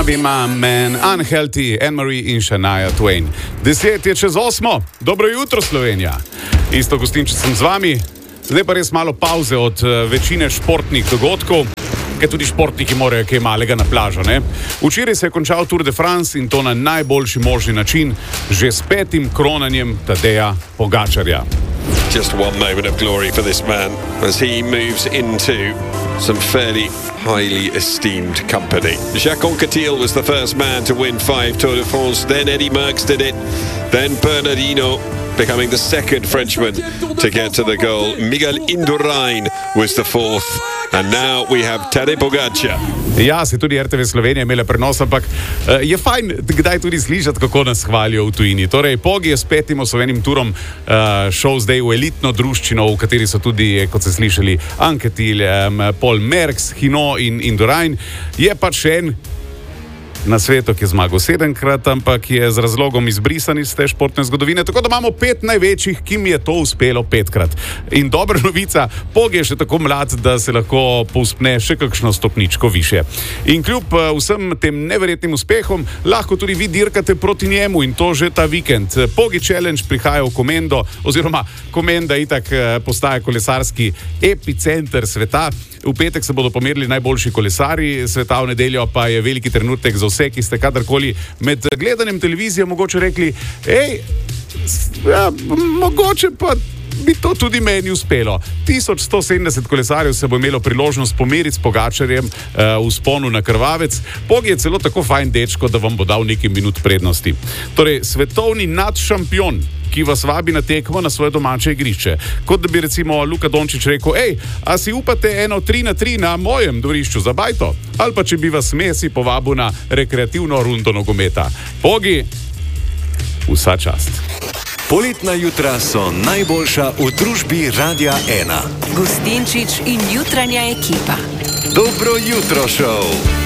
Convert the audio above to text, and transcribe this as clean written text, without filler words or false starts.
Ima Man, Unhealthy, Anne-Marie in Shania Twain. 10 je čez 8. Dobro jutro, Slovenija. Isto Gostinčič sem z vami. Zdaj pa res malo pauze od večine športnih dogodkov, ker tudi športniki morajo kaj malega na plažo, ne? Včeraj se je končal Tour de France in to na najboljši možni način, že s 5. kronanjem Tadeja Pogačarja. Just one moment of glory for this man as he moves into some fairly highly esteemed company. Jacques Anquetil was the first man to win 5 Tour de France, then Eddy Merckx did it, then Bernardino becoming the second Frenchman to get to the goal. Miguel Indurain was the fourth, and now we have Tadej Pogačar. Ja, se tudi RTV Slovenija imela prenos, ampak je fajn kdaj tudi slišati, kako nas hvalijo v tujini. Torej, Pogi je s 5. osvojenim turom šel zdaj v elitno druščino, v kateri so tudi, kot ste slišali, Anquetil, Paul Merckx, Hinault in Indurain. Je pa še en na svetu, ki je zmagal 7-krat, ampak je z razlogom izbrisan iz te športne zgodovine. Tako da imamo 5 največjih, ki mi je to uspelo 5-krat. In dobra novica, Pog je še tako mlad, da se lahko povzpne še kakšno stopničko više. In kljub vsem tem neverjetnim uspehom, lahko tudi vi dirkate proti njemu in to že ta vikend. Pogi Challenge prihaja v Komendo, oziroma Komenda itak postaja kolesarski epicenter sveta. V petek se bodo pomerili najboljši kolesarji sveta, v nedeljo pa je veliki trenutek za vse, ki ste kadarkoli med gledanjem televizije mogoče rekli, mogoče pa bi to tudi meni uspelo. 1170 kolesarjev se bo imelo priložnost pomeriti s Pogačarjem v vzponu na Krvavec. Pog je celo tako fajn dečko, da vam bo dal nekaj minut prednosti. Torej, svetovni nadšampion, ki vas vabi na tekmo na svoje domače igrišče. Kot da bi recimo Luka Dončić rekel, a si upate eno 3-3 na mojem dvorišču za bajto? Ali pa če bi vas Messi povabil na rekreativno rundo nogometa. Pogi, vsa čast. Poletna jutra so najboljša v družbi Radia 1. Gostinčič in jutranja ekipa. Dobro jutro, šov!